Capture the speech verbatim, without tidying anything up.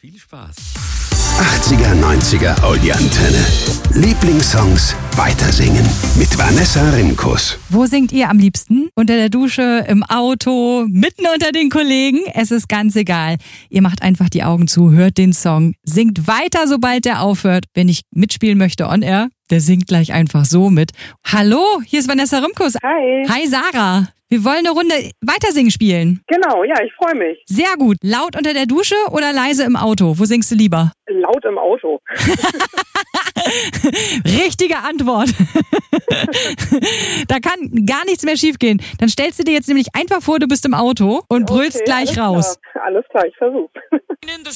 Viel Spaß. achtziger, neunziger Audioantenne. Lieblingssongs weitersingen mit Vanessa Rimkus. Wo singt ihr am liebsten? Unter der Dusche, im Auto, mitten unter den Kollegen? Es ist ganz egal. Ihr macht einfach die Augen zu, hört den Song, singt weiter, sobald der aufhört. Wenn ich mitspielen möchte on air, der singt gleich einfach so mit. Hallo, hier ist Vanessa Rimkus. Hi. Hi Sarah. Wir wollen eine Runde Weitersingen spielen. Genau, ja, ich freue mich. Sehr gut. Laut unter der Dusche oder leise im Auto? Wo singst du lieber? Laut im Auto. Richtige Antwort. Da kann gar nichts mehr schiefgehen. Dann stellst du dir jetzt nämlich einfach vor, du bist im Auto und brüllst Okay, gleich alles raus. Klar. Alles klar, ich versuch's.